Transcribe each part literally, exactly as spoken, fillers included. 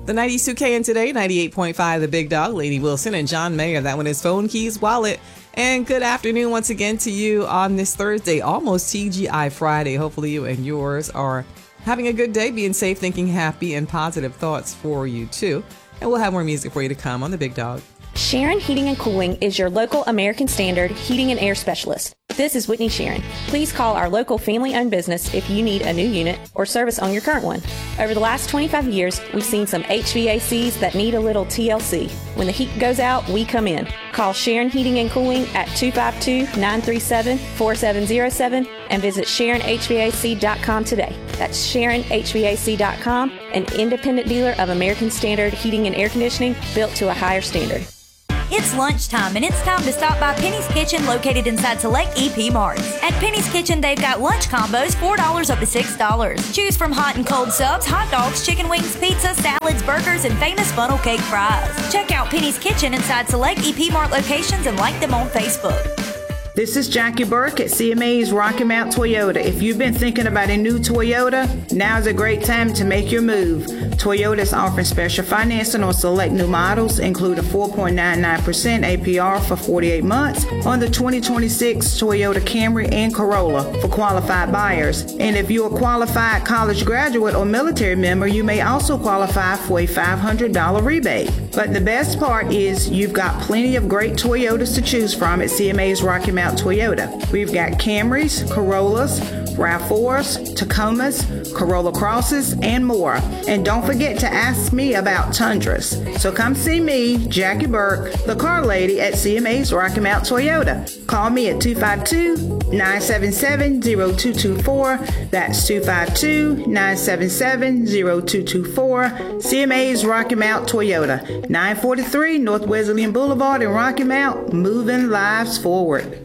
The nineties two K in today, ninety-eight point five, The Big Dog, Lady Wilson and John Mayer. That one is Phone Keys Wallet. And good afternoon once again to you on this Thursday, almost T G I Friday. Hopefully you and yours are having a good day, being safe, thinking happy, and positive thoughts for you too. And we'll have more music for you to come on The Big Dog. Sharon Heating and Cooling is your local American Standard heating and air specialist. This is Whitney Sharon. Please call our local family-owned business if you need a new unit or service on your current one. Over the last twenty-five years, we've seen some H V A Cs that need a little T L C. When the heat goes out, we come in. Call Sharon Heating and Cooling at two five two, nine three seven, four seven zero seven and visit Sharon H V A C dot com today. That's Sharon H V A C dot com, an independent dealer of American Standard heating and air conditioning built to a higher standard. It's lunchtime, and it's time to stop by Penny's Kitchen, located inside select E P Marts. At Penny's Kitchen, they've got lunch combos, four dollars up to six dollars. Choose from hot and cold subs, hot dogs, chicken wings, pizza, salads, burgers, and famous funnel cake fries. Check out Penny's Kitchen inside select E P Mart locations and like them on Facebook. This is Jackie Burke at C M A's Rocky Mount Toyota. If you've been thinking about a new Toyota, now's a great time to make your move. Toyota is offering special financing on select new models, including four point nine nine percent A P R for forty-eight months on the twenty twenty-six Toyota Camry and Corolla for qualified buyers. And if you're a qualified college graduate or military member, you may also qualify for a five hundred dollars rebate. But the best part is you've got plenty of great Toyotas to choose from at C M A's Rocky Mount Toyota. We've got Camrys, Corollas, RAV fours, Tacomas, Corolla Crosses, and more. And don't forget to ask me about Tundras. So come see me, Jackie Burke, the car lady at C M A's Rocky Mount Toyota. Call me at two five two, nine seven seven, zero two two four. That's two five two, nine seven seven, zero two two four. C M A's Rocky Mount Toyota, nine forty-three North Wesleyan Boulevard in Rocky Mount, moving lives forward.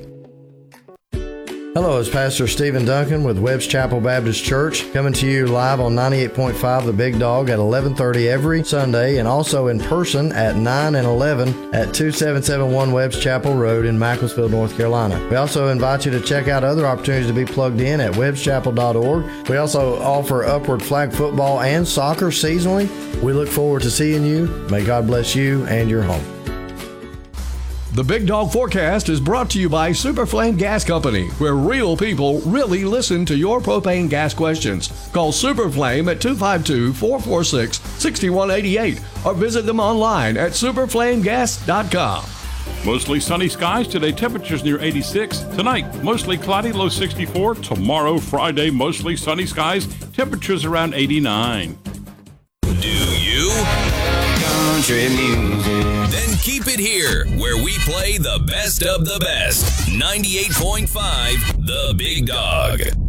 Hello, it's Pastor Stephen Duncan with Webb's Chapel Baptist Church, coming to you live on ninety-eight point five The Big Dog at eleven thirty every Sunday, and also in person at nine and eleven at two seven seven one Webb's Chapel Road in Macclesfield, North Carolina. We also invite you to check out other opportunities to be plugged in at webbs chapel dot org. We also offer upward flag football and soccer seasonally. We look forward to seeing you. May God bless you and your home. The Big Dog Forecast is brought to you by Super Flame Gas Company, where real people really listen to your propane gas questions. Call Super Flame at two five two, four four six, six one eight eight or visit them online at super flame gas dot com. Mostly sunny skies today, temperatures near eighty-six. Tonight, mostly cloudy, low sixty-four. Tomorrow, Friday, mostly sunny skies, temperatures around eighty-nine. Do you? Country music. Then keep it here, where we play the best of the best. ninety-eight point five The Big Dog.